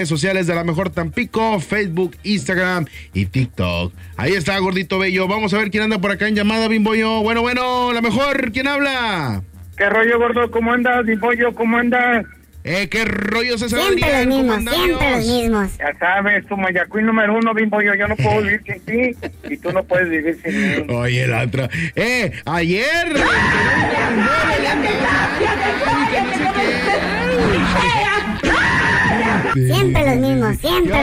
redes sociales de La Mejor Tampico, Facebook, Instagram y TikTok. Ahí está, gordito bello. Vamos a ver quién anda por acá en llamada, Bimbollo. Bueno, La Mejor, ¿quién habla? ¿Qué rollo, gordo? ¿Cómo andas, Bimbollo? ¿Cómo andas? ¿Qué rollo, César? Siempre los mismos. Ya sabes, tu Mayacuín número 1, Bimbollo. Yo no puedo vivir sin ti y tú no puedes vivir sin mí. Oye, la otra. Ayer. Siempre los mismos.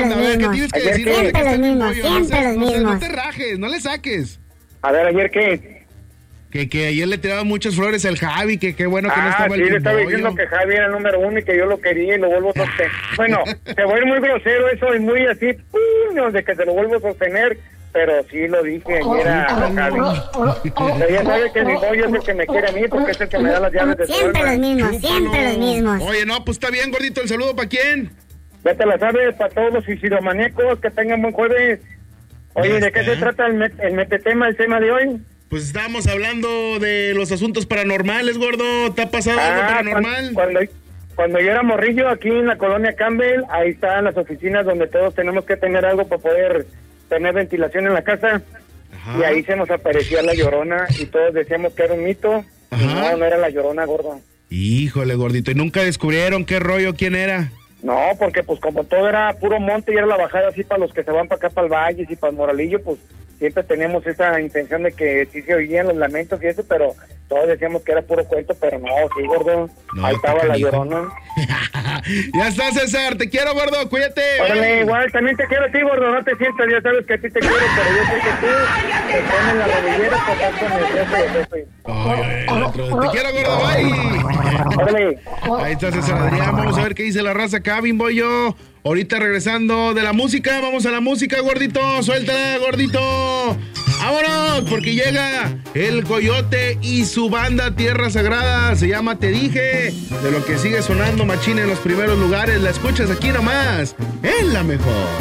No te rajes, no le saques. A ver, ¿ayer qué? Que ayer le tiraban muchas flores al Javi, que qué bueno que no estaba el sí, le estaba diciendo que Javi era el número 1 y que yo lo quería y lo vuelvo a sostener. Bueno, te voy a ir muy grosero eso y muy así, de que te lo vuelvo a sostener, pero sí lo dije ayer a Javi. Pero ya sabes que mi pollo es el que me quiere a mí porque es el que me da las llaves de Siempre los mismos. Oye, no, pues está bien, gordito, el saludo ¿para quién? Ya te la sabes, para todos los suicidomaníacos, que tengan buen jueves. Oye, ¿de qué se trata el metetema, el tema de hoy? Pues estábamos hablando de los asuntos paranormales, gordo. ¿Te ha pasado algo paranormal? Cuando yo era morrillo, aquí en la colonia Campbell, ahí están las oficinas donde todos tenemos que tener algo para poder tener ventilación en la casa. Ajá. Y ahí se nos aparecía la Llorona y todos decíamos que era un mito. Ajá. Y no era la Llorona, gordo. Híjole, gordito. ¿Y nunca descubrieron qué rollo, quién era? No, porque pues como todo era puro monte y era la bajada así para los que se van para acá, para el Valle y para el Moralillo, pues siempre teníamos esa intención de que sí se oían los lamentos y eso, pero todos decíamos que era puro cuento, pero no, sí, gordo, no, ahí estaba la Llorona. Ya está, César, te quiero, gordo, cuídate. Órale, igual, también te quiero a ti, gordo, no te sientas, ya sabes que a ti te quiero, pero yo sé que tú te pones la rodillera para estar con el resto de jefe. Te quiero, gordo, bye. Órale. Ahí está César Adrián, vamos a ver qué dice la raza acá, Bimbollo. Ahorita regresando de la música, vamos a la música, gordito, suéltala, gordito. ¡Vámonos! Porque llega el Coyote y su banda Tierra Sagrada. Se llama Te Dije. De lo que sigue sonando machín en los primeros lugares. La escuchas aquí nomás. En La Mejor.